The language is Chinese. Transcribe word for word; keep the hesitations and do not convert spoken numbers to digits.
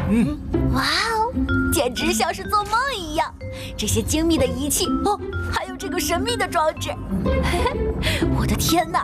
嗯， 哇哦，简直像是做梦一样！这些精密的仪器，哦，还有这个神秘的装置，我的天哪，